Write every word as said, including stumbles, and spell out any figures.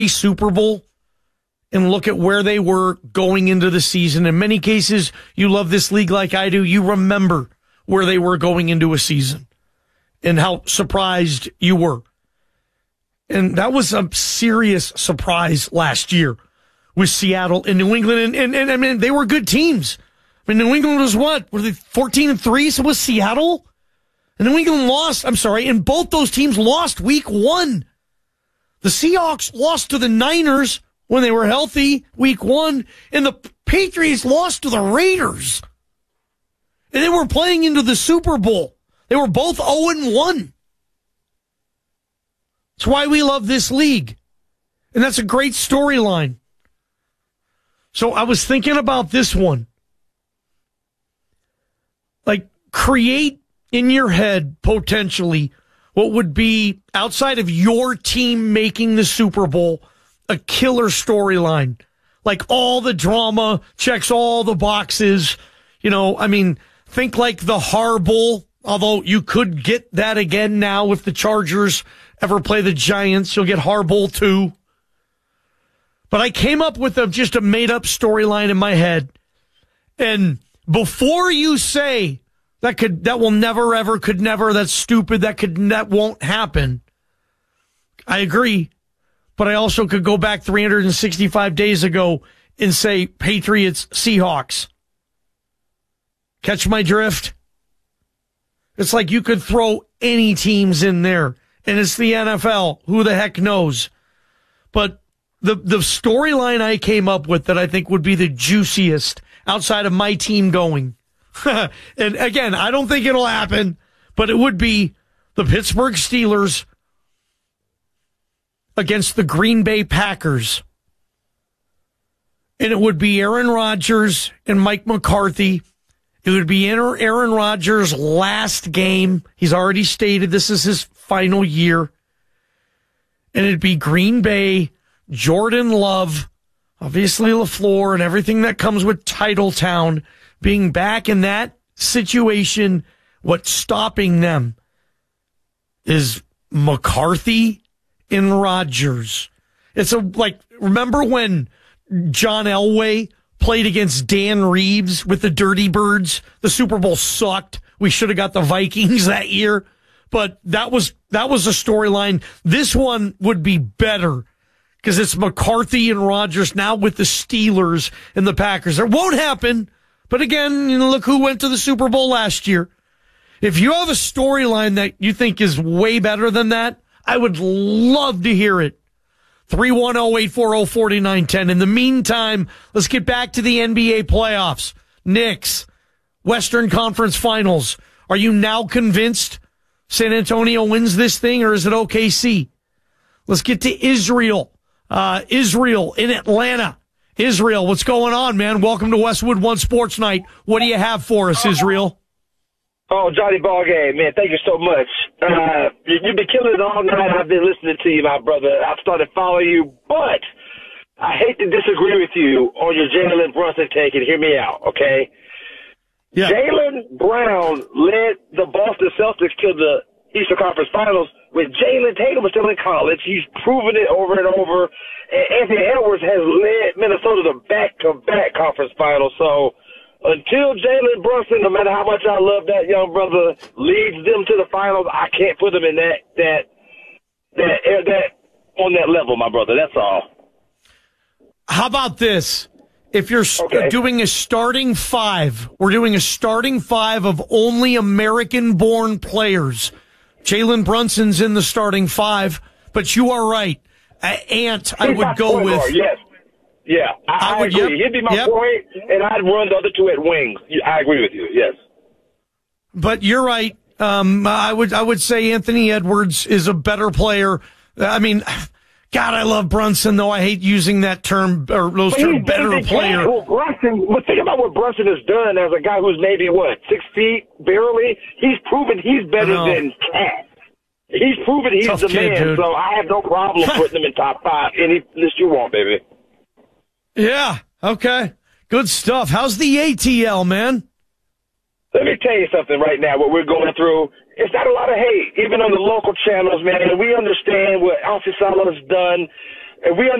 Super Bowl and look at where they were going into the season. In many cases, you love this league like I do. You remember where they were going into a season and how surprised you were. And that was a serious surprise last year with Seattle and New England. And, and, and I mean, they were good teams. I mean, New England was what? Were they fourteen and three? So was Seattle. And New England lost, I'm sorry, and both those teams lost week one. The Seahawks lost to the Niners when they were healthy week one, and the Patriots lost to the Raiders. And they were playing into the Super Bowl. They were both oh and one. That's why we love this league. And that's a great storyline. So I was thinking about this one. Like, create in your head, potentially, what would be, outside of your team making the Super Bowl, a killer storyline. Like, all the drama, checks all the boxes. You know, I mean, think like the Harbaugh, although you could get that again now if the Chargers ever play the Giants. You'll get Harbaugh too. But I came up with a, just a made-up storyline in my head. And before you say that could, that will never, ever, could never, that's stupid, that could, that won't happen, I agree. But I also could go back three hundred sixty-five days ago and say Patriots, Seahawks. Catch my drift? It's like you could throw any teams in there, and it's the N F L. Who the heck knows? But the the storyline I came up with that I think would be the juiciest outside of my team going, and again, I don't think it'll happen, but it would be the Pittsburgh Steelers against the Green Bay Packers. And it would be Aaron Rodgers and Mike McCarthy. It would be Aaron Rodgers' last game. He's already stated this is his final year. And it'd be Green Bay, Jordan Love, obviously LaFleur, and everything that comes with Titletown, being back in that situation. What's stopping them is McCarthy and Rodgers. It's a, like, remember when John Elway played against Dan Reeves with the Dirty Birds? The Super Bowl sucked. We should have got the Vikings that year. But that was that was a storyline. This one would be better because it's McCarthy and Rodgers now with the Steelers and the Packers. It won't happen. But again, you know, look who went to the Super Bowl last year. If you have a storyline that you think is way better than that, I would love to hear it. three one zero, eight four zero, four nine one zero. In the meantime, let's get back to the N B A playoffs. Knicks, Western Conference Finals. Are you now convinced San Antonio wins this thing, or is it O K C? Let's get to Israel. Uh, Israel in Atlanta. Israel, what's going on, man? Welcome to Westwood One Sports Night. What do you have for us, Israel? Oh, Johnny Ballgame, man, thank you so much. Uh, you've been killing it all night. I've been listening to you, my brother. I've started following you, but I hate to disagree with you on your Jalen Brunson take, and hear me out, okay? Yeah. Jaylen Brown led the Boston Celtics to the Eastern Conference Finals when Jalen Tatum was still in college. He's proven it over and over. And Anthony Edwards has led Minnesota to back-to-back conference finals. So until Jalen Brunson, no matter how much I love that young brother, leads them to the finals, I can't put them in that that that that on that level, my brother. That's all. How about this? If you're okay. doing a starting five, we're doing a starting five of only American-born players. Jalen Brunson's in the starting five, but you are right. Uh, Ant, I would go with. Guard, yes. Yeah, I, I, I would, agree. Yep, He'd be my yep. point, and I'd run the other two at wings. I agree with you, yes. But you're right. Um, I would I would say Anthony Edwards is a better player. I mean, God, I love Brunson, though I hate using that term, or those terms, better player. Well, Brunson, but think about what Brunson has done as a guy who's maybe, what, six feet, barely? He's proven he's better than Cat. He's proven he's Tough the kid, man, dude. So I have no problem putting him in top five, any list you want, baby. Yeah, okay. Good stuff. How's the A T L, man? Let me tell you something right now, what we're going through. It's not a lot of hate, even on the local channels, man. We understand what Alfie Salo's done. and we